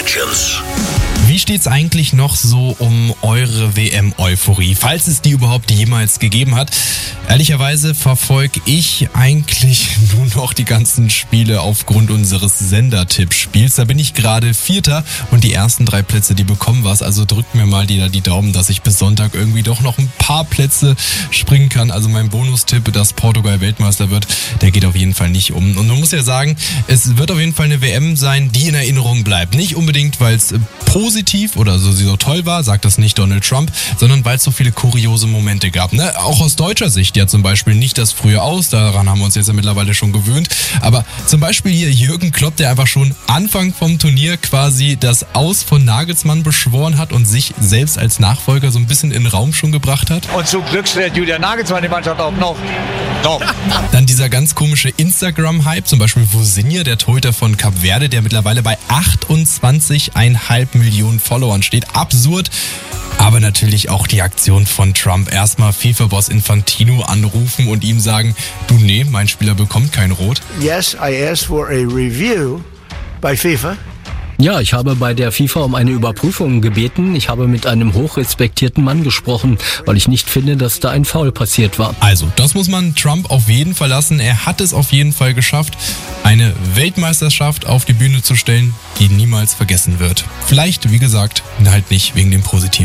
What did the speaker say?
Legends. Wie steht's eigentlich noch so um eure WM-Euphorie, falls es die überhaupt jemals gegeben hat? Ehrlicherweise verfolge ich eigentlich nur noch die ganzen Spiele aufgrund unseres Sender-Tippspiels. Da bin ich gerade Vierter und die ersten 3 Plätze, die bekommen was. Also drückt mir mal die Daumen, dass ich bis Sonntag irgendwie doch noch ein paar Plätze springen kann. Also mein Bonustipp, dass Portugal Weltmeister wird, der geht auf jeden Fall nicht um. Und man muss ja sagen, es wird auf jeden Fall eine WM sein, die in Erinnerung bleibt. Nicht unbedingt, weil es positiv oder so toll war, sagt das nicht Donald Trump, sondern weil es so viele kuriose Momente gab. Ne? Auch aus deutscher Sicht ja zum Beispiel nicht das frühe Aus, daran haben wir uns jetzt ja mittlerweile schon gewöhnt. Aber zum Beispiel hier Jürgen Klopp, der einfach schon Anfang vom Turnier quasi das Aus von Nagelsmann beschworen hat und sich selbst als Nachfolger so ein bisschen in den Raum schon gebracht hat. Und zum Glück stellt Julian Nagelsmann die Mannschaft auf. Noch. Dann dieser ganz komische Instagram-Hype, zum Beispiel Vozinha, der Torhüter von Kap Verde, der mittlerweile bei 28,5 Millionen Followern steht. Absurd. Aber natürlich auch die Aktion von Trump. Erstmal FIFA-Boss Infantino anrufen und ihm sagen, du nee, mein Spieler bekommt kein Rot. Yes, I asked for a review by FIFA. Ja, ich habe bei der FIFA um eine Überprüfung gebeten. Ich habe mit einem hochrespektierten Mann gesprochen, weil ich nicht finde, dass da ein Foul passiert war. Also, das muss man Trump auf jeden Fall lassen. Er hat es auf jeden Fall geschafft, eine Weltmeisterschaft auf die Bühne zu stellen, die niemals vergessen wird. Vielleicht, wie gesagt, halt nicht wegen dem Positiven.